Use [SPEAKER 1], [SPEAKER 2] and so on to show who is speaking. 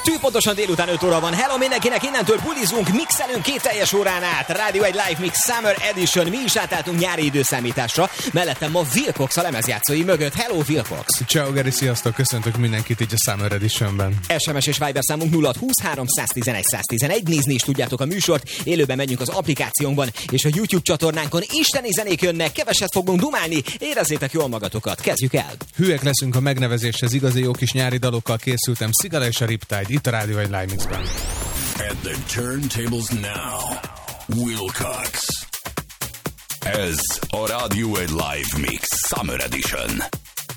[SPEAKER 1] Pontosan délután 5 óra van. Hello mindenkinek, innentől bulizunk, mixelünk 2 teljes órán át. Rádió egy Live Mix Summer Edition. Mi is átálltunk nyári időszámításra. Mellettem ma Wilcox a lemezjátszói mögött. Hello Wilcox!
[SPEAKER 2] Ciao Geri, sziasztok! Köszöntök mindenkit így a Summer Editionben.
[SPEAKER 1] SMS és Viber számunk 0620 311 111. Nézni is tudjátok a műsort. Élőben megyünk az applikációnkban és a YouTube csatornánkon. Isteni zenék jönnek, keveset fogunk dumálni. Érezzétek jól magatokat. Kezdjük el!
[SPEAKER 2] Hűek leszünk a megnevezéshez, igazi jó kis nyári dalokkal készültem. Szigala és a Riptide itt a Rádió egy Live Mixben.
[SPEAKER 3] At the turntables now, Wilcox. Ez a Rádió egy Live Mix Summer Edition.